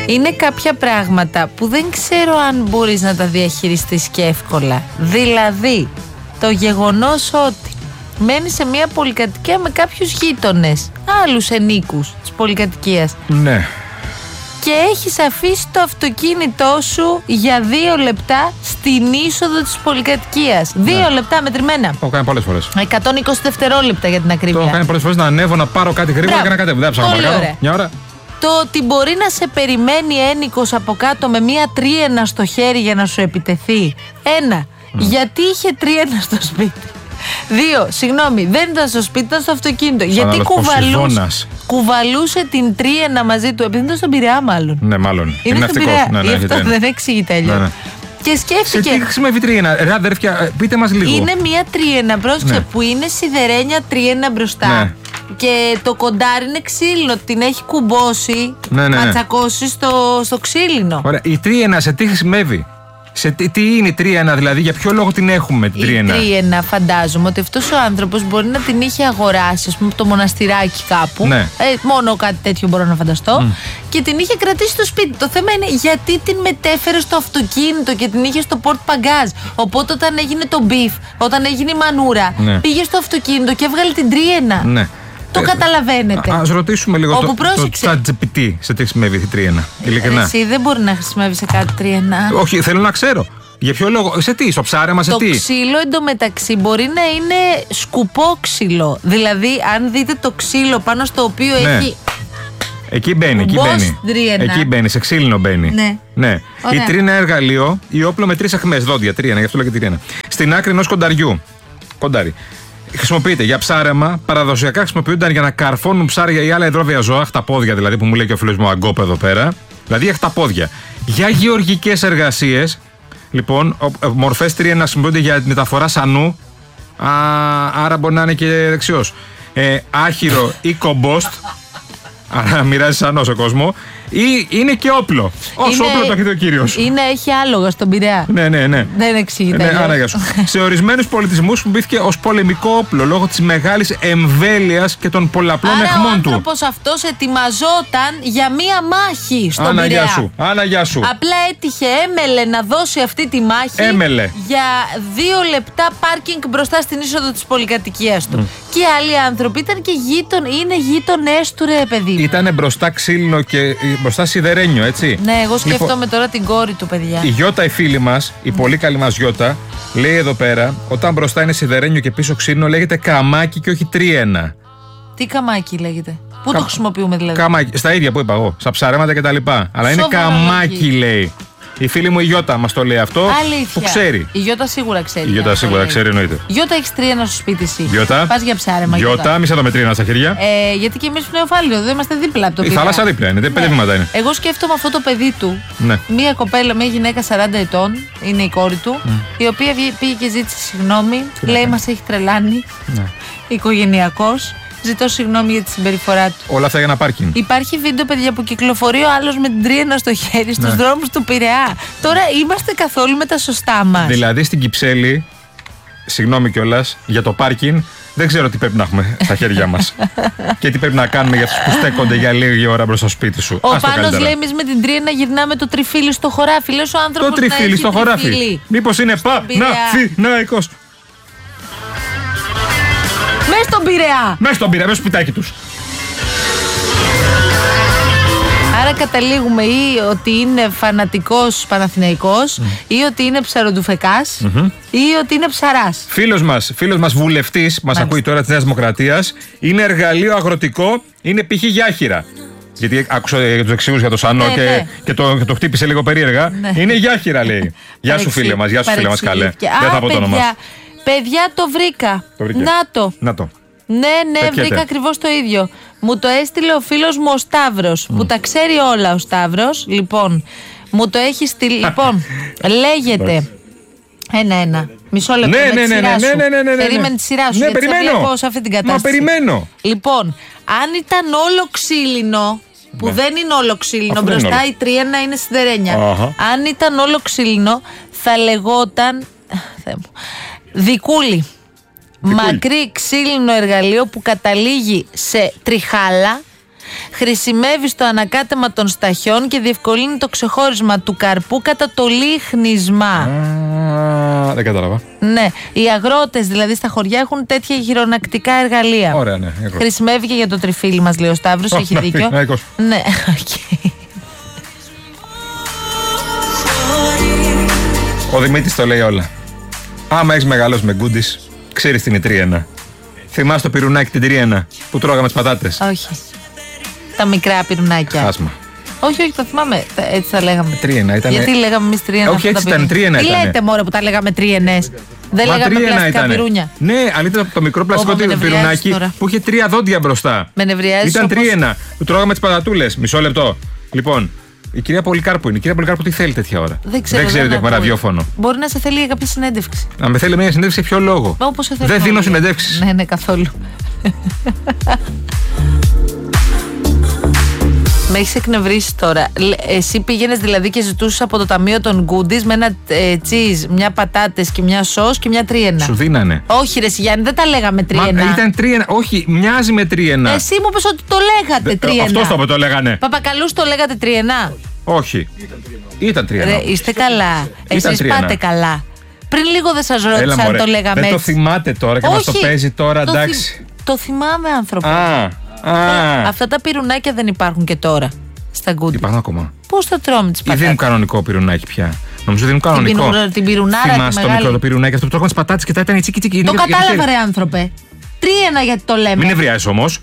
Είναι κάποια πράγματα που δεν ξέρω αν μπορείς να τα διαχειριστείς και εύκολα. Δηλαδή, το γεγονός ότι μένεις σε μια πολυκατοικία με κάποιους γείτονες, άλλους ενίκους της πολυκατοικίας. Ναι. Και έχεις αφήσει το αυτοκίνητό σου για 2 λεπτά στην είσοδο της πολυκατοικίας. 2 λεπτά μετρημένα. Το έχω κάνει πολλές φορές. 120 δευτερόλεπτα για την ακρίβεια. Το έχω κάνει πολλές φορές, να ανέβω, να πάρω κάτι γρήγορα και να κατέβω. Δεν ψάχνω παρακάτω. Μια ώρα. Το ότι μπορεί να σε περιμένει ένικος από κάτω με μια τρίενα στο χέρι για να σου επιτεθεί. 1. Γιατί είχε τρίενα στο σπίτι. 2. Συγγνώμη, δεν ήταν στο σπίτι, ήταν στο αυτοκίνητο. Γιατί κουβαλούσε την τρίενα μαζί του, επειδή ήταν στον Πειραιά, μάλλον. Ναι, μάλλον. Είναι ναυτικός. Γι' αυτό δεν εξηγείται αλλιώς. Ναι. Και σκέφτηκε. Σε τι χρησιμεύει τρίενα, ρε αδέρφια, πείτε μας λίγο. Είναι μια τρίενα, πρόσεξε, που είναι σιδερένια τρίενα μπροστά. Ναι. Και το κοντάρι είναι ξύλινο. Την έχει κουμπώσει, ματσακώσει στο ξύλινο. Ωραία. Η τρίενα σε τι χρησιμεύει? Τι είναι η τρίενα, δηλαδή, για ποιο λόγο την έχουμε την τρίενα? Η τρίενα, φαντάζομαι ότι αυτός ο άνθρωπος μπορεί να την είχε αγοράσει, ας πούμε, από το μοναστηράκι κάπου. Ναι. Μόνο κάτι τέτοιο μπορώ να φανταστώ. Και την είχε κρατήσει στο σπίτι. Το θέμα είναι γιατί την μετέφερε στο αυτοκίνητο και την είχε στο port bagage. Οπότε όταν έγινε το μπιφ, όταν έγινε η μανούρα, πήγε στο αυτοκίνητο και έβγαλε την τρίενα. Ναι. Το καταλαβαίνετε. Ας ρωτήσουμε λίγο το ChatGPT σε τι χρησιμεύει η τρίενα. Ειλικρινά. Εσύ δεν μπορεί να χρησιμεύει σε κάτι τρίενα. Όχι, θέλω να ξέρω. Για ποιο λόγο, σε τι, στο ψάρεμα, σε τι? Το ξύλο εντωμεταξύ μπορεί να είναι σκουπό ξύλο. Δηλαδή, αν δείτε το ξύλο πάνω στο οποίο έχει. Εκεί μπαίνει, εκεί μπαίνει, σε ξύλινο μπαίνει. Ναι. Η τρίνα εργαλείο ή όπλο με 3 αιχμές, δόντια, τρίνα, γι' αυτό λέγεται τρίνα. Στην άκρη ενός κονταριού. Κοντάρι. Χρησιμοποιείται για ψάρεμα, παραδοσιακά χρησιμοποιούνταν για να καρφώνουν ψάρια ή άλλα υδρόβια ζώα, χταπόδια δηλαδή, που μου λέει και ο φίλος μου Αγκόπ εδώ πέρα. Δηλαδή χταπόδια. Για γεωργικές εργασίες, λοιπόν, μορφές τρίενα χρησιμοποιούνται για μεταφορά σανού. Άρα μπορεί να είναι και δεξιός. Άχυρο ή κομπόστ. Άρα μοιράζει σανό σε κόσμο. Ή είναι και όπλο. Όσο όπλο το έχει ο κύριος. Έχει άλογα στον Πειραιά. Ναι. Δεν εξηγείται. Άρα γεια σου. Σε ορισμένους πολιτισμούς χρησιμοποιήθηκε ως πολεμικό όπλο λόγω της μεγάλης εμβέλειας και των πολλαπλών εχμών του. Ο άνθρωπος αυτός ετοιμαζόταν για μία μάχη στον Πειραιά. Άνα γεια σου. Απλά έτυχε, έμελε να δώσει αυτή τη μάχη. Για 2 λεπτά πάρκινγκ μπροστά στην είσοδο της πολυκατοικίας του. Και άλλοι άνθρωποι ήταν και είναι γείτονές του, ρε παιδί. Ήτανε μπροστά ξύλινο και μπροστά σιδερένιο, έτσι. Ναι, εγώ σκέφτομαι τώρα την κόρη του, παιδιά. Η Γιώτα, η φίλη μας, η πολύ καλή μας Γιώτα, λέει εδώ πέρα, όταν μπροστά είναι σιδερένιο και πίσω ξύλινο, λέγεται καμάκι και όχι τρίενα. Τι καμάκι λέγεται? Πού το χρησιμοποιούμε δηλαδή? Καμάκι, στα ίδια που είπα εγώ, στα ψαρέματα κτλ. Αλλά είναι καμάκι, λέει. Η φίλη μου η Γιώτα μας το λέει αυτό. Αλήθεια. Που ξέρει. Η Γιώτα σίγουρα ξέρει. Η Γιώτα σίγουρα ξέρει, εννοείται. Γιώτα, έχεις τρίενα στο σπίτι εσύ? Γιώτα. Πας για ψάρεμα. Γιώτα, μη σε δω με τρίενα στα χέρια. Γιατί και εμείς Νεοφάλιο, εδώ είμαστε δίπλα από το Πειραιά. Η θάλασσα δίπλα είναι, 5 βήματα είναι. Εγώ σκέφτομαι αυτό το παιδί του. Ναι. Μία κοπέλα, μια γυναίκα 40 ετών, είναι η κόρη του, η οποία πήγε και ζήτησε συγγνώμη. Λέει, μας έχει τρελάνει. Οικογενειακός. Ζητώ συγγνώμη για τη συμπεριφορά του. Όλα αυτά για να πάρκινγκ. Υπάρχει βίντεο, παιδιά, που κυκλοφορεί ο άλλος με την τρίενα στο χέρι στους δρόμους του Πειραιά. Τώρα είμαστε καθόλου με τα σωστά μας? Δηλαδή στην Κυψέλη, συγγνώμη κιόλας, για το πάρκινγκ, δεν ξέρω τι πρέπει να έχουμε στα χέρια μας. Και τι πρέπει να κάνουμε για αυτούς που στέκονται για λίγη ώρα μπροστά στο σπίτι σου. Ο Πάνος λέει, εμείς με την τρίενα γυρνάμε το τριφύλι στο χωράφι. Λες ο άνθρωπος. Το τριφύλι στο χωράφι. Μήπως είναι Παναθηναϊκός? Μέσα στον Πειραιά. Μέσα στον Πειραιά, μέσα στο σπιτάκι τους. Άρα καταλήγουμε ή ότι είναι φανατικός Παναθηναϊκός ή ότι είναι ψαροντουφεκάς ή ότι είναι ψαράς. Φίλος μας βουλευτής, μας ακούει τώρα της Νέας Δημοκρατίας, είναι εργαλείο αγροτικό, είναι π.χ. γιάχυρα. Γιατί άκουσα για τους εξηγούς για το σανό και το χτύπησε λίγο περίεργα. Είναι γιάχυρα, λέει. Γεια σου φίλε μας, καλέ. Δεν θα πω το όνομά σου. Παιδιά, το βρήκα. Να το. Ναι, βρήκα ακριβώς το ίδιο. Μου το έστειλε ο φίλος μου ο Σταύρος, που τα ξέρει όλα ο Σταύρος. Λοιπόν, μου το έχει στείλει. Λοιπόν, λέγεται. Ένα. Μισό λεπτό. Περίμενε τη σειρά σου. Γιατί θα βλέπω σε αυτή την κατάσταση. Περιμένω. Λοιπόν, αν ήταν όλο ξύλινο, που δεν είναι όλο ξύλινο, μπροστά η τρίενα είναι σιδερένια. Αν ήταν όλο ξύλινο, θα λεγόταν. Δικούλη. Μακρύ ξύλινο εργαλείο που καταλήγει σε τριχάλα, Χρησιμεύει στο ανακάτεμα των σταχιών και διευκολύνει το ξεχώρισμα του καρπού κατά το λίχνισμα. Δεν κατάλαβα. Ναι, οι αγρότες δηλαδή στα χωριά έχουν τέτοια χειρονακτικά εργαλεία. Ωραία, ναι. Χρησιμεύει και για το τριφύλι μας, λέει ο Σταύρος, έχει δίκιο. Ναι, okay. Ο Δημήτρης το λέει όλα. Άμα έχεις μεγαλώσει με γκούντις, ξέρεις την τρίενα. Θυμάσαι το πυρουνάκι την τρίενα που τρώγαμε τις πατάτες? Όχι. Τα μικρά πυρουνάκια. Άσμα. Όχι, τα θυμάμαι. Έτσι τα λέγαμε. Τρίενα ήταν. Γιατί λέγαμε εμείς τρίενα? Όχι, έτσι ήταν. Τρίενα. Τι λέτε, μωρέ, που τα λέγαμε τρίενες? Δεν λέγαμε πλαστικά πυρούνια. Ναι, αλλά ήταν το μικρό πλαστικό πυρουνάκι που είχε 3 δόντια μπροστά. Με νευριάζει. Ήταν τρίενα που τρώγαμε τις πατατούλες. Μισό λεπτό. Λοιπόν, η κυρία Πολυκάρπου είναι. Η κυρία Πολυκάρπου τι θέλει τέτοια ώρα? Δεν ξέρω ότι έχουμε ραδιόφωνο. Μπορεί να σε θέλει για κάποια συνέντευξη. Αν με θέλει μια συνέντευξη, ποιο λόγο? Δεν δίνω συνεντεύξεις. Ναι, καθόλου. Με έχεις εκνευρίσει τώρα. Εσύ πήγαινες δηλαδή και ζητούσες από το ταμείο των goodies με ένα cheese, μια πατάτες και μια σως και μια τρίενα. Σου δίνανε. Όχι, ρε Γιάννη, δεν τα λέγαμε τρίενα. Μα ήταν τρίενα. Όχι, μοιάζει με τρίενα. Εσύ μου είπες ότι το λέγατε τρίενα. Αυτό το είπε, το λέγανε. Παπακαλούς το λέγατε τρίενα. Όχι. Ήταν τρίενα. Είστε καλά. Εσείς πάτε καλά. Πριν λίγο δεν σας ρώτησα αν το λέγαμε. Δεν το θυμάται τώρα και μας το παίζει τώρα, εντάξει. Το θυμάμαι, άνθρωπο. Αυτά τα πυρουνάκια δεν υπάρχουν και τώρα στα γκούντι. Υπάρχουν ακόμα. Πώς θα τρώμε τις πατάτες? Ή δίνουν κανονικό πυρουνάκι πια? Νομίζω δίνουν κανονικό. Την πυρουνάρα. Θυμάσαι το μικρό το πυρουνάκι αυτό που τρώγαμε τις πατάτες και τα ήταν τσίκι. Το κατάλαβα, ρε άνθρωπε. Τρίενα γιατί το λέμε. Μην νευριάζεις όμως.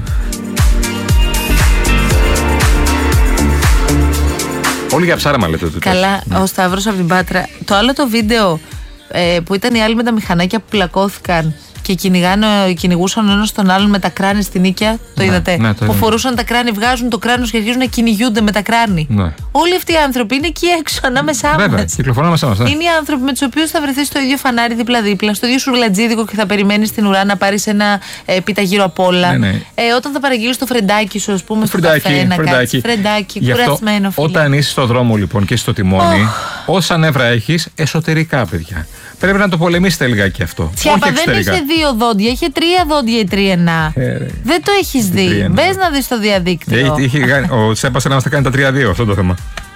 Όλοι για ψάραμα λέτε ότι. Καλά, ο Σταύρος από την Πάτρα. Το άλλο το βίντεο που ήταν οι άλλοι με τα μηχανάκια που πλακώθηκαν και κυνηγούσαν ο ένας τον άλλον με τα κράνη στην οίκια. Το είδατε? Ναι, που φορούσαν τα κράνη, βγάζουν το κράνος και αρχίζουν να κυνηγούνται με τα κράνη. Ναι. Όλοι αυτοί οι άνθρωποι είναι εκεί έξω ανάμεσά μας. Βέβαια, κυκλοφορούν ανάμεσά μας. Είναι οι άνθρωποι με τους οποίους θα βρεθείς στο ίδιο φανάρι δίπλα-δίπλα, στο ίδιο σουρλατζίδικο και θα περιμένεις στην ουρά να πάρεις ένα πίτα γύρω απ' όλα. Ναι. Όταν θα παραγγείλεις το φρεντάκι σου, ας πούμε, στο καφέ, να κάτσεις φρεντάκι, κουρασμένο. Όταν είσαι στο δρόμο λοιπόν και στο τιμόνι, όσα νεύρα έχεις εσωτερικά, παιδιά. Πρέπει να το πολεμήσετε λιγάκι αυτό. Τσιάπα, δεν είχε 2 δόντια, είχε 3 δόντια η τρίενα. Δεν το έχεις δει. Μπες να δεις στο διαδίκτυο. Ο Τσέπας να μας τα κάνει τα 3-2, αυτό το θέμα.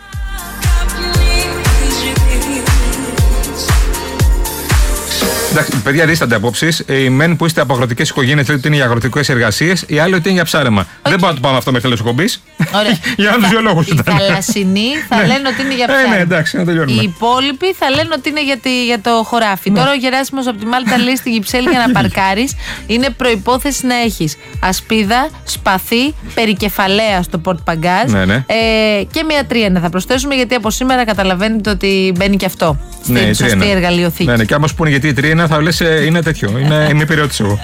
Εντάξει, παιδιά, δίστανται απόψεις. Οι μεν που είστε από αγροτικές οικογένειες λέτε ότι είναι για αγροτικές εργασίες, οι άλλοι ότι είναι για ψάρεμα. Δεν πάω να το πάμε αυτό μέχρι τέλος της εκπομπής. Για άλλους δύο λόγους. Οι θαλασσινοί θα λένε ότι είναι για ψάρεμα. Ναι, εντάξει, να τελειώνουμε. Οι υπόλοιποι θα λένε ότι είναι για το χωράφι. Τώρα ο Γεράσιμος από τη Μάλτα λέει στην Κυψέλη για να παρκάρεις είναι προϋπόθεση να έχεις ασπίδα, σπαθί, περικεφαλαία στο πορτπαγκάζ και μια τρίενα. Θα προσθέσουμε γιατί από σήμερα καταλαβαίνετε ότι μπαίνει και αυτό στην σωστή εργαλειοθήκη. Ναι, και άμα σου πούνε γιατί η τρίενα θα λες είναι τέτοιο. Είμαι υπηρεώτης εγώ.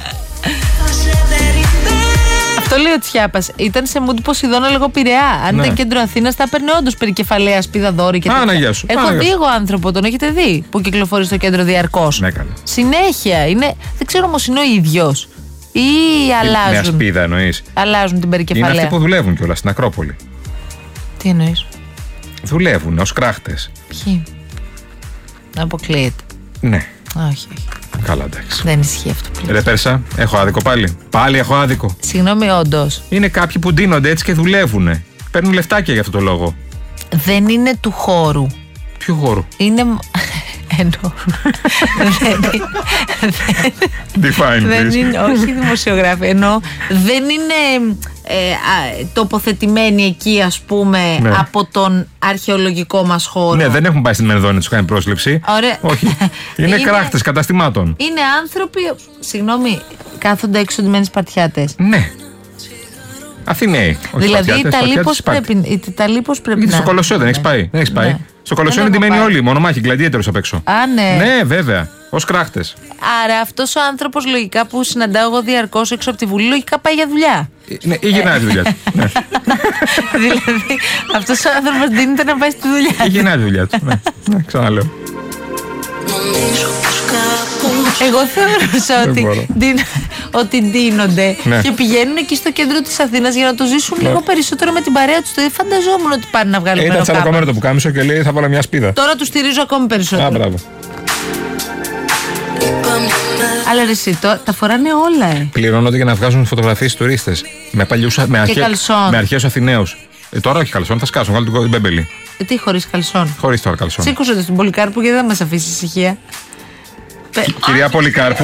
Αυτό λέει ο Τσιάπας. Ήταν σε mood Ποσειδώνα λέγω Πειραιά. Αν ήταν κέντρο Αθήνας θα έπαιρνε όντως περικεφαλαία, σπίδα, δόρη και τέτοια. Γεια σου. Έχω δει εγώ άνθρωπο, τον έχετε δει, που κυκλοφορεί στο κέντρο διαρκώς. Ναι, καλά. Συνέχεια. Δεν ξέρω όμως είναι ο ίδιος ή αλλάζουν. Με ασπίδα εννοείς? Αλλάζουν την περικεφαλαία. Είναι αυτοί που δουλεύουν κιόλας στην Ακρόπολη. Τι εννοείς? Δουλεύουν ως κράχτες. Ποιοι? Αποκλείεται. Ναι. Όχι. Καλά, εντάξει. Δεν ισχύει αυτό πλέον. Ρε Πέρσα, έχω άδικο πάλι. Πάλι έχω άδικο. Συγγνώμη, όντως. Είναι κάποιοι που ντύνονται έτσι και δουλεύουν. Παίρνουν λεφτάκια για αυτό το λόγο. Δεν είναι του χώρου. Ποιο χώρου? Είναι. Εννοώ. Define, δεν είναι, όχι δημοσιογράφοι. Εννοώ. Δεν είναι τοποθετημένοι εκεί, ας πούμε, από τον αρχαιολογικό μας χώρο. Ναι, δεν έχουν πάει στην Μενδόνη να τους κάνει πρόσληψη. Ωραία. Όχι. Είναι κράχτες καταστημάτων. Είναι άνθρωποι. Συγγνώμη, κάθονται έξω ντυμένοι Σπαρτιάτες. Ναι. Αθηναίοι. Δηλαδή η Ιταλίπος πρέπει να. Στο Κολοσσό δεν έχει πάει? Δεν έχει πάει. Στο Κολοσσό είναι ντυμένοι όλοι, μονομάχοι, γκλαντιέτερους απ' έξω. Α, ναι. Ναι, βέβαια. Ως κράχτες. Άρα αυτός ο άνθρωπος λογικά που συναντάω εγώ διαρκώς έξω από τη Βουλή, λογικά πάει για δουλειά. Ναι, ή γυρνάει τη δουλειά του. Δηλαδή αυτός ο άνθρωπος δίνεται να πάει στη δουλειά του. Ή γυρνάει τη δουλειά του. Ναι, ξαναλέω. Εγώ θεωρούσα ότι ντύνονται και πηγαίνουν εκεί στο κέντρο της Αθήνας για να το ζήσουν λίγο περισσότερο με την παρέα τους. Δεν φανταζόμουν ότι πάνε να βγάλουν ήταν τσαλακωμένο το πουκάμισο και λέει θα βάλω μια σπίδα. Τώρα του στηρίζω ακόμη περισσότερο. Α, μπράβο. Αλλά ρε εσύ, τα φοράνε όλα. Πληρώνονται για να βγάζουν φωτογραφίες τουρίστες. Με αρχαίους Αθηναίους. Τώρα όχι καλσόν, θα σκάσουν. Βγάλουν την μπέμπελη. Τι χωρίς καλσόν? Χωρίς τώρα καλσόν. Σήκωσε το στην Πολυκάρπου γιατί δεν μας αφήσει ησυχία. Κυρία Πολυκάρπου,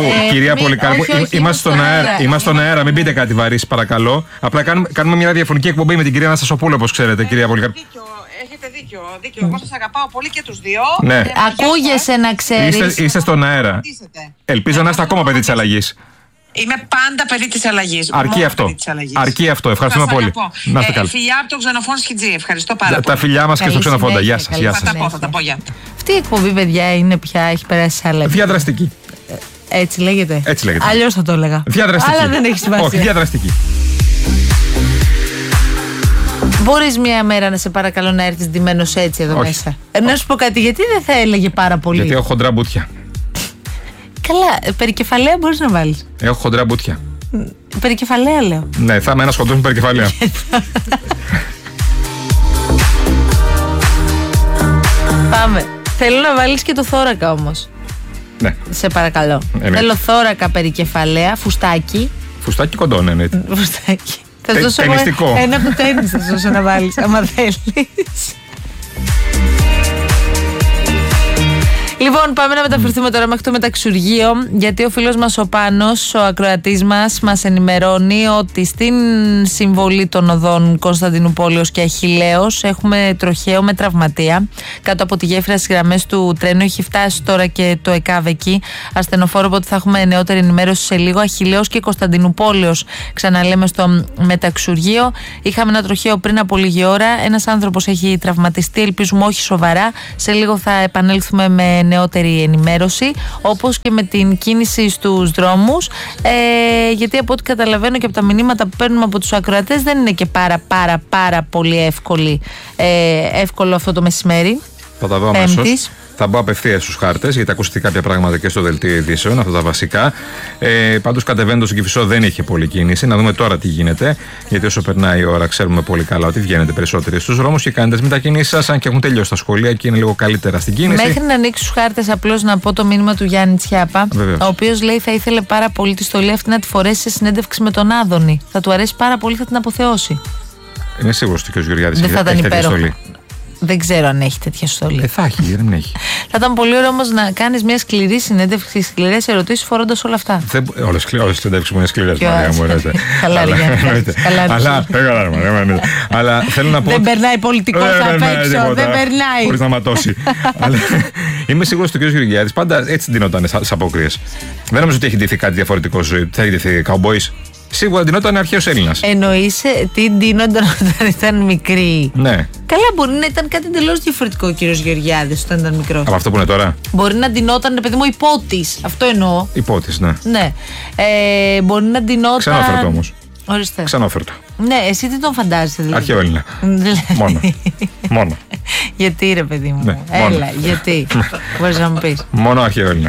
είμαστε στον αέρα. Μην πείτε κάτι βαρύ, παρακαλώ. Απλά κάνουμε μια διαφωνική εκπομπή με την κυρία Αναστασοπούλου, όπως ξέρετε, κυρία Πολυκάρπου. Έχετε δίκιο. Εγώ σας αγαπάω πολύ και τους δύο. Ναι. Ακούγεσαι να ξέρεις. Είστε στον αέρα. Ελπίζω να είστε ακόμα παιδί της αλλαγής. Είμαι πάντα παιδί της αλλαγής. Αρκεί αυτό. Ευχαριστούμε πολύ. Να είστε καλά. Φιλιά από τον Ξενοφόντα Χιτζή. Ευχαριστώ πάρα πολύ. Τα φιλιά μας και στο Ξενοφόντα. Γεια σας. Θα τα πω, γεια. Αυτή η εκπομπή, παιδιά, είναι πια, έχει περάσει σε άλλα. Διαδραστική. Έτσι λέγεται. Αλλιώς θα το έλεγα. Διαδραστική. Αλλά δεν έχει σημασία. Όχι, διαδραστική. Μπορείς μια μέρα να σε παρακαλώ να έρθεις ντυμένος έτσι εδώ μέσα? Να σου πω κάτι, γιατί δεν θα έλεγε πάρα πολύ? Γιατί έχω χοντρά μπουτια. Καλά, περικεφαλαία μπορείς να βάλεις. Έχω χοντρά μπουτια. Περικεφαλαία λέω. Ναι, θα είμαι ένας χοντρός με περικεφαλαία. Πάμε. Θέλω να βάλεις και το θώρακα όμως. Ναι. Σε παρακαλώ. Θέλω θώρακα, περικεφαλαία, φουστάκι. Φουστάκι κοντό, ναι. Φουστάκι. Θα σου δώσω ένα από το τένις, θα σου δώσω να βάλεις, άμα θέλεις. Λοιπόν, πάμε να μεταφερθούμε τώρα μέχρι το μεταξουργείο, γιατί ο φίλος μας ο Πάνος, ο ακροατής μας ενημερώνει ότι στην συμβολή των οδών Κωνσταντινούπολεως και Αχιλλέως έχουμε τροχαίο με τραυματία. Κάτω από τη γέφυρα στις γραμμές του τρένου έχει φτάσει τώρα και το ΕΚΑΒ εκεί. Ασθενοφόρο, οπότε θα έχουμε νεότερη ενημέρωση σε λίγο. Αχιλλέως και Κωνσταντινούπολεως, ξαναλέμε, στο μεταξουργείο. Είχαμε ένα τροχαίο πριν από λίγη ώρα. Ένας άνθρωπος έχει τραυματιστεί, ελπίζουμε όχι σοβαρά. Σε λίγο θα επανέλθουμε με νεότερη ενημέρωση, όπως και με την κίνηση στους δρόμους, γιατί από ό,τι καταλαβαίνω και από τα μηνύματα που παίρνουμε από τους ακροατές δεν είναι και πάρα πολύ εύκολο αυτό το μεσημέρι. Θα τα δω αμέσως. Θα μπω απευθείας στους χάρτες, γιατί ακούστηκε κάποια πράγματα και στο δελτίο ειδήσεων, αυτά τα βασικά. Πάντως, κατεβαίνοντας στον Κηφισό δεν είχε πολλή κίνηση. Να δούμε τώρα τι γίνεται, γιατί όσο περνάει η ώρα, ξέρουμε πολύ καλά ότι βγαίνετε περισσότεροι στους δρόμους και κάνετε τις μετακινήσεις σας, αν και έχουν τελειώσει τα σχολεία και είναι λίγο καλύτερα στην κίνηση. Μέχρι να ανοίξει τους χάρτες, απλώς να πω το μήνυμα του Γιάννη Τσιάπα, ο οποίος λέει θα ήθελε πάρα πολύ τη στολή αυτή να τη φορέσει σε συνέντευξη με τον Άδωνη. Θα του αρέσει πάρα πολύ, θα την αποθεώσει. Είμαι σίγουρος ότι ο κ. Γεωργιάδης έχει τέτοια στολή. Δεν ξέρω αν έχει τέτοια στολή. Θα έχει, δεν έχει. Θα ήταν πολύ ωραίο όμως να κάνεις μια σκληρή συνέντευξη, σκληρές ερωτήσεις φορώντας όλα αυτά. Όλες οι συνέντευξεις μου είναι σκληρές, Μαρία μου. Αλλά θέλω να πω. Δεν περνάει πολιτικός απ' έξω. Δεν περνάει. Χωρίς να ματώσει. Είμαι σίγουρος ότι ο κ. Γεωργιάδης πάντα έτσι ντυνόταν στις απόκριες. Δεν νομίζω ότι έχει ντυθεί κάτι διαφορετικό ζωή. Θα έχει ντυθεί καουμπόις. Σίγουρα ντυνόταν αρχαίος Έλληνας. Εννοείς τι ντύνονταν όταν ήταν μικρή? Ναι. Καλά, μπορεί να ήταν κάτι εντελώς διαφορετικό ο κύριος Γεωργιάδης όταν ήταν μικρός. Από αυτό που είναι τώρα. Μπορεί να ντυνόταν, παιδί μου, υπότης. Αυτό εννοώ. Υπότης, ναι. Ναι. Μπορεί να ντυνόταν. Ξενόφερτο όμως. Ορίστε. Ξενόφερτο. Ναι, εσύ τι τον φαντάζεσαι δηλαδή? Αρχαίο Έλληνα. Μόνο. Γιατί ρε παιδί μου? Ναι, έλα, γιατί? Μπορείς να μου πεις? Μόνο αρχαίο Έλληνα.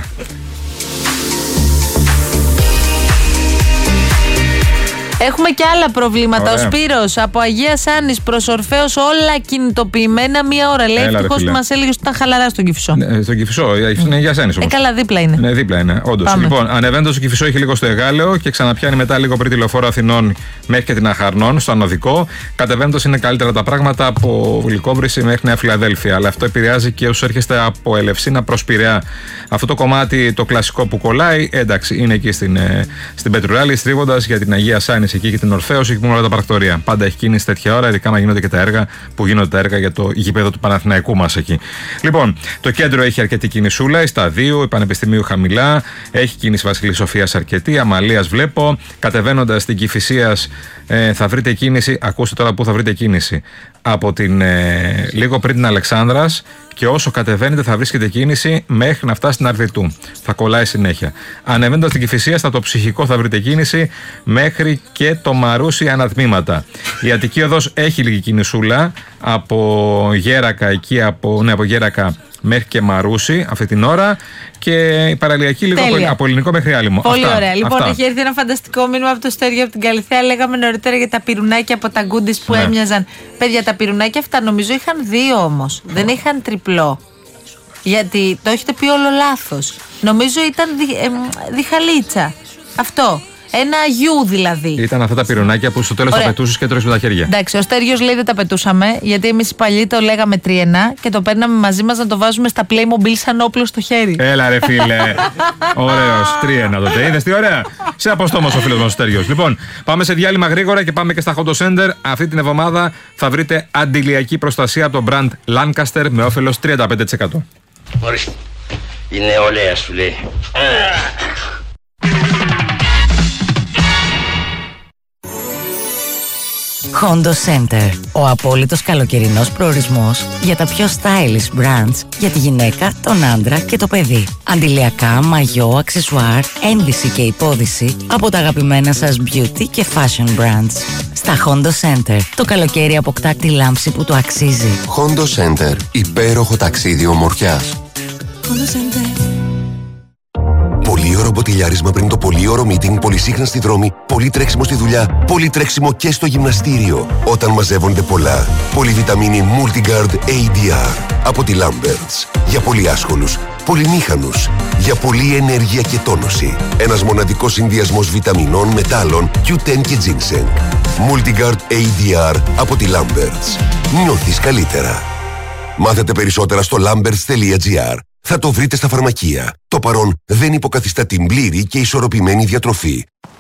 Έχουμε και άλλα προβλήματα. Ο Σπύρος από Αγία Σάνης προς Ορφέως, όλα κινητοποιημένα μία ώρα. Λέει ευτυχώς που μας έλεγε ότι ήταν χαλαρά στον Κηφισό. Ναι, στον Κηφισό, είναι Αγία Σάνης όμως. Καλά, δίπλα είναι. Ναι, δίπλα είναι, όντως. Λοιπόν, ανεβαίνοντας στο Κηφισό, έχει λίγο στο Εγάλεο και ξαναπιάνει μετά λίγο πριν τη Λεωφόρο Αθηνών μέχρι και την Αχαρνών, στο Ανωδικό. Κατεβαίνοντας είναι καλύτερα τα πράγματα από Γλυκόβρηση μέχρι Νέα Φιλαδέλφια. Αλλά αυτό επηρεάζει και όσους έρχεστε από Ελευσίνα προς Πειραιά. Αυτό το κομμάτι, το κλασικό που κολλάει, εντάξει, είναι εκεί στην Πετρουράλη, στρίβοντας για την Αγία Σάνη εκεί και την Ορφέως, εκεί που όλα τα πρακτορία. Πάντα έχει κίνηση τέτοια ώρα, ειδικά να γίνονται και τα έργα που γίνονται τα έργα για το γήπεδο του Παναθηναϊκού μας εκεί. Λοιπόν, το κέντρο έχει αρκετή κινησούλα, η Σταδίου, η Πανεπιστημίου χαμηλά, έχει κίνηση Βασιλής Σοφίας αρκετή, Αμαλίας βλέπω. Κατεβαίνοντας στην Κηφισίας θα βρείτε κίνηση, ακούστε τώρα πού θα βρείτε κίνηση. Από λίγο πριν την Αλεξάνδρας. Και όσο κατεβαίνετε θα βρίσκεται κίνηση μέχρι να φτάσει στην Αρβιτού. Θα κολλάει συνέχεια. Ανεβαίνοντας την Κηφισία, στα το ψυχικό θα βρείτε κίνηση μέχρι και το Μαρούσι ανατμήματα. Η Αττική Οδός έχει λίγη κινησούλα από Γέρακα εκεί, από Γέρακα μέχρι και Μαρούσι αυτή την ώρα. Και η παραλιακή λίγο από Ελληνικό μέχρι Άλυμο. Πολύ ωραία. Λοιπόν, έχει έρθει ένα φανταστικό μήνυμα από το Στέργιο από την Καλυθέα. Λέγαμε νωρίτερα για τα πυρουνάκια από τα γκούντις που έμοιαζαν. Παιδιά, τα πυρουνάκια αυτά νομίζω είχαν δύο όμως. Δεν είχαν τριπλό. Γιατί το έχετε πει όλο λάθος. Νομίζω ήταν διχαλίτσα. Αυτό. Ένα γιου δηλαδή. Ήταν αυτά τα πυρονάκια που στο τέλος τα πετούσες και τρώγες με τα χέρια. Εντάξει, ο Στέργιος λέει δεν τα πετούσαμε, γιατί εμείς οι παλιοί το λέγαμε τριενά και το παίρναμε μαζί μας να το βάζουμε στα Playmobil σαν όπλο στο χέρι. Έλα ρε φίλε. Ωραίος, τριένα τότε. Είδες τι ωραία. Σε αποστόμος ο φίλος μας ο Στέργιος. Λοιπόν, πάμε σε διάλειμμα γρήγορα και πάμε και στα Honda Center. Αυτή την εβδομάδα θα βρείτε αντιλιακή προστασία από το brand Lancaster με όφελος 35%. Ορίστε. Η νεολαία σου λέει. Honda Center. Ο απόλυτος καλοκαιρινός προορισμός για τα πιο stylish brands για τη γυναίκα, τον άντρα και το παιδί. Αντιλιακά, μαγιό, αξεσουάρ, ένδυση και υπόδυση από τα αγαπημένα σας beauty και fashion brands. Στα Honda Center, το καλοκαίρι αποκτά τη λάμψη που το αξίζει. Honda Center. Υπέροχο ταξίδι ομορφιάς. Honda Center. Πολύωρο μποτιλιάρισμα πριν το πολύωρο meeting, πολυσύχναστη δρόμη, πολύ τρέξιμο στη δουλειά, πολύ τρέξιμο και στο γυμναστήριο. Όταν μαζεύονται πολλά. Πολυβιταμίνη Multigard ADR από τη Lamberts. Για πολύ άσχολους, πολυμήχανους, για πολλή ενέργεια και τόνωση. Ένας μοναδικός συνδυασμός βιταμινών, μετάλλων, Q10 και ginseng. Multigard ADR από τη Lamberts. Νιώθεις καλύτερα. Μάθετε περισσότερα στο lamberts.gr. Θα το βρείτε στα φαρμακεία. Το παρόν δεν υποκαθιστά την πλήρη και ισορροπημένη διατροφή.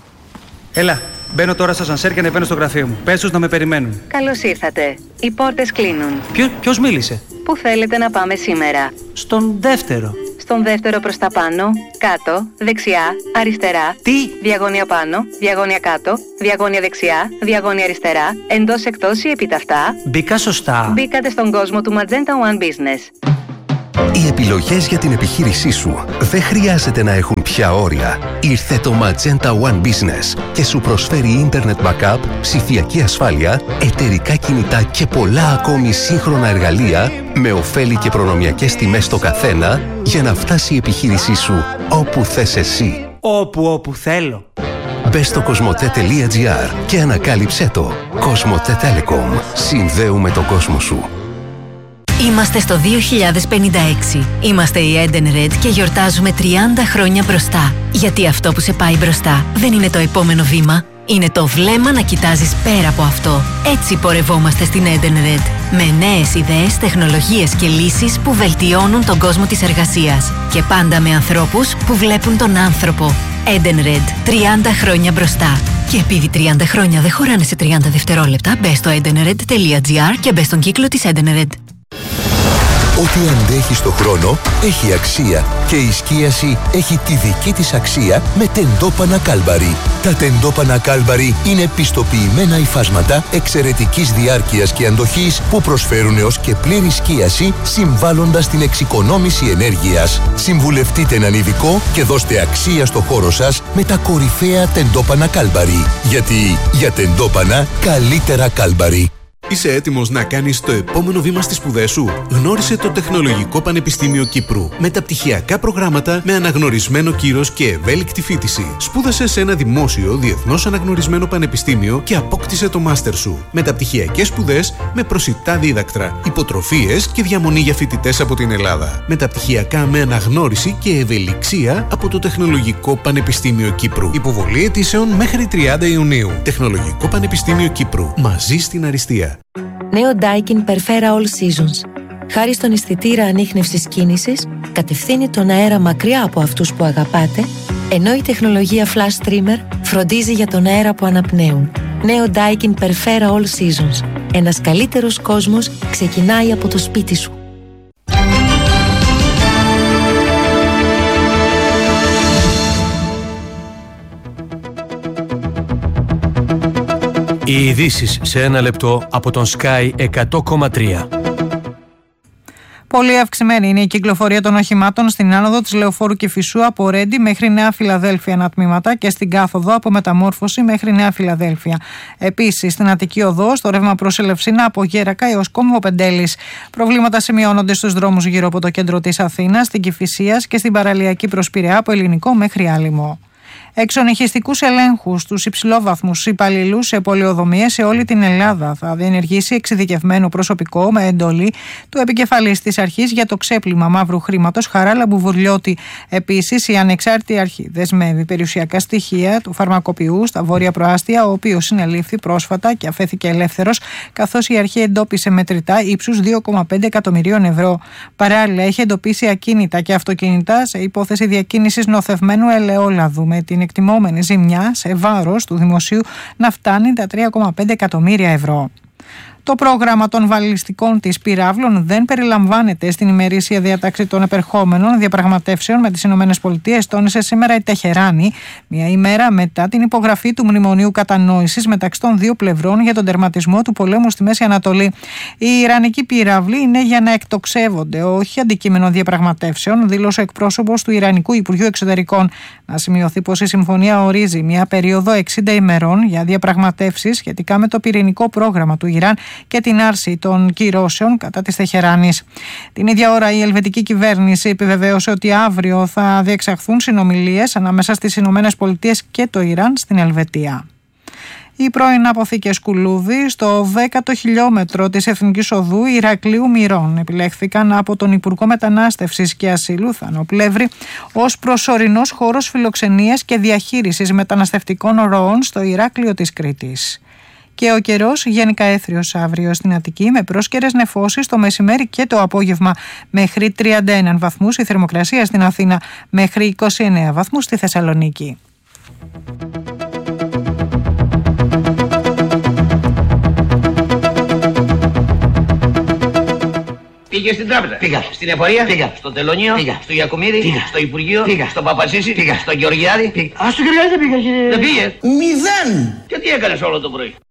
Έλα, μπαίνω τώρα στο ασανσέρ και ανεβαίνω στο γραφείο μου. Πες τους να με περιμένουν. Καλώς ήρθατε. Οι πόρτες κλείνουν. Ποιος μίλησε? Πού θέλετε να πάμε σήμερα? Στον δεύτερο. Στον δεύτερο προς τα πάνω, κάτω, δεξιά, αριστερά. Τι? Διαγώνια πάνω, διαγώνια κάτω, διαγώνια δεξιά, διαγώνια αριστερά, εντός εκτός ή επιταυτά. Μπήκα σωστά. Μπήκατε στον κόσμο του Magenta One Business. Οι επιλογές για την επιχείρησή σου δεν χρειάζεται να έχουν πια όρια. Ήρθε το Magenta One Business και σου προσφέρει Internet Backup, ψηφιακή ασφάλεια, εταιρικά κινητά και πολλά ακόμη σύγχρονα εργαλεία με ωφέλη και προνομιακές τιμές στο καθένα για να φτάσει η επιχείρησή σου όπου θες εσύ. Όπου θέλω. Μπες στο cosmote.gr και ανακάλυψέ το. Cosmote Telecom. Συνδέουμε τον κόσμο σου. Είμαστε στο 2056. Είμαστε η Eden Red και γιορτάζουμε 30 χρόνια μπροστά. Γιατί αυτό που σε πάει μπροστά δεν είναι το επόμενο βήμα. Είναι το βλέμμα να κοιτάζεις πέρα από αυτό. Έτσι πορευόμαστε στην Eden Red. Με νέες ιδέες, τεχνολογίες και λύσεις που βελτιώνουν τον κόσμο της εργασίας. Και πάντα με ανθρώπους που βλέπουν τον άνθρωπο. Eden Red. 30 χρόνια μπροστά. Και επειδή 30 χρόνια δεν χωράνε σε 30 δευτερόλεπτα, μπες στο edenred.gr και μπες στον κύκλο της Eden Red. Ό,τι αντέχει στο χρόνο έχει αξία και η σκίαση έχει τη δική της αξία με τεντόπανα Κάλμπαρι. Τα τεντόπανα Κάλμπαρι είναι πιστοποιημένα υφάσματα εξαιρετικής διάρκειας και αντοχής που προσφέρουν έως και πλήρη σκίαση συμβάλλοντας την εξοικονόμηση ενέργειας. Συμβουλευτείτε έναν ειδικό και δώστε αξία στο χώρο σας με τα κορυφαία τεντόπανα Κάλμπαρι. Γιατί για τεντόπανα καλύτερα Κάλμπαρι. Είσαι έτοιμος να κάνεις το επόμενο βήμα στις σπουδές σου? Γνώρισε το Τεχνολογικό Πανεπιστήμιο Κύπρου. Μεταπτυχιακά προγράμματα με αναγνωρισμένο κύρος και ευέλικτη φοιτηση. Σπούδασε σε ένα δημόσιο, διεθνώς αναγνωρισμένο πανεπιστήμιο και απόκτησε το μάστερ σου. Μεταπτυχιακές σπουδές με προσιτά δίδακτρα, υποτροφίες και διαμονή για φοιτητές από την Ελλάδα. Μεταπτυχιακά με αναγνώριση και ευελιξία από το Τεχνολογικό Πανεπιστήμιο Κύπρου. Υποβολή αιτήσεων μέχρι 30 Ιουνίου. Τεχνολογικό Πανεπιστήμιο Κύπρου. Μαζί στην αριστεία. Νέο Daikin Perfera All Seasons. Χάρη στον αισθητήρα ανίχνευσης κίνησης, κατευθύνει τον αέρα μακριά από αυτούς που αγαπάτε, ενώ η τεχνολογία Flash Trimmer φροντίζει για τον αέρα που αναπνέουν. Νέο Daikin Perfera All Seasons. Ένας καλύτερος κόσμος ξεκινάει από το σπίτι σου. Οι ειδήσεις σε ένα λεπτό από τον Sky 100,3. Πολύ αυξημένη είναι η κυκλοφορία των οχημάτων στην άνοδο της Λεωφόρου Κηφισού από Ρέντι μέχρι Νέα Φιλαδέλφια ανατμήματα και στην κάθοδο από Μεταμόρφωση μέχρι Νέα Φιλαδέλφια. Επίσης, στην Αττική Οδό, στο ρεύμα προς Ελευσίνα από Γέρακα έως Κόμβο Πεντέλης. Προβλήματα σημειώνονται στους δρόμους γύρω από το κέντρο της Αθήνας, στην Κηφισίας και στην παραλιακή προς Πειραιά από Ελληνικό μέχρι Άλυμο. Εξονυχιστικούς ελέγχους στους υψηλόβαθμους υπαλλήλους σε πολεοδομίες σε όλη την Ελλάδα. Θα διενεργήσει εξειδικευμένο προσωπικό με εντολή του επικεφαλής της αρχής για το ξέπλυμα μαύρου χρήματος, Χαράλαμπου Βουρλιώτη. Επίσης, η ανεξάρτητη αρχή δεσμεύει περιουσιακά στοιχεία του φαρμακοποιού στα Βόρεια Προάστια, ο οποίος συνελήφθη πρόσφατα και αφέθηκε ελεύθερος, καθώς η αρχή εντόπισε μετρητά ύψους 2,5 εκατομμυρίων ευρώ. Παράλληλα, έχει εντοπίσει ακίνητα και αυτοκίνητα σε υπόθεση διακίνησης νοθευμένου ελαιόλαδου, με την εκτιμόμενη ζημιά σε βάρος του δημοσίου να φτάνει τα 3,5 εκατομμύρια ευρώ. Το πρόγραμμα των βαλιστικών της πυράβλων δεν περιλαμβάνεται στην ημερήσια διάταξη των επερχόμενων διαπραγματεύσεων με τις ΗΠΑ, τόνισε σήμερα η Τεχεράνη, μια ημέρα μετά την υπογραφή του Μνημονίου Κατανόησης μεταξύ των δύο πλευρών για τον τερματισμό του πολέμου στη Μέση Ανατολή. Οι Ιρανικοί πυράβλοι είναι για να εκτοξεύονται, όχι αντικείμενο διαπραγματεύσεων, δήλωσε ο εκπρόσωπος του Ιρανικού Υπουργείου Εξωτερικών. Να σημειωθεί πως η συμφωνία ορίζει μια περίοδο 60 ημερών για διαπραγματεύσεις σχετικά με το πυρηνικό πρόγραμμα του Ιράν και την άρση των κυρώσεων κατά της Τεχεράνης. Την ίδια ώρα η ελβετική κυβέρνηση επιβεβαίωσε ότι αύριο θα διεξαχθούν συνομιλίες ανάμεσα στις ΗΠΑ και το Ιράν στην Ελβετία. Οι πρώην αποθήκες Κουλούδη στο 10ο χιλιόμετρο της Εθνικής Οδού Ηρακλείου Μυρών επιλέχθηκαν από τον Υπουργό Μετανάστευσης και Ασύλου Θάνο Πλεύρη ως προσωρινός χώρος φιλοξενίας και διαχείρισης μεταναστευτικών ροών στο Ηράκλειο της Κρήτης. Και ο καιρός γενικά έθριος αύριο στην Αττική, με πρόσκαιρες νεφώσεις το μεσημέρι και το απόγευμα μέχρι 31 βαθμούς, η θερμοκρασία στην Αθήνα μέχρι 29 βαθμούς στη Θεσσαλονίκη. Πήγε στην τράπεζα. Πήγα. Στην εφορία. Πήγα. Στο τελωνίο. Πήγα. Στο Γιακουμίδη. Πήγα. Στο Υπουργείο. Πήγα. Στο Παπατσίση. Πήγα. Στο Γεωργιάδη. Πήγα. Α, στο Γεωργιάδη δεν πήγα. Δεν πήγε. 0. Και τι έκανες όλο το πρωί?